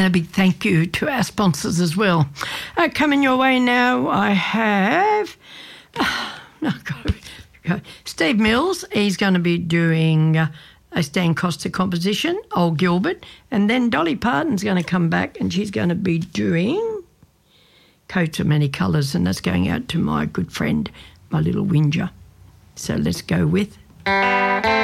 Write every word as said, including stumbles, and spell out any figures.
a big thank you to our sponsors as well. Uh, coming your way now, I have oh, God, go. Steve Mills. He's going to be doing uh, a Stan Costa composition, Old Gilbert, and then Dolly Parton's going to come back and she's going to be doing Coats of Many Colours, and that's going out to my good friend, my little whinger. So let's go with...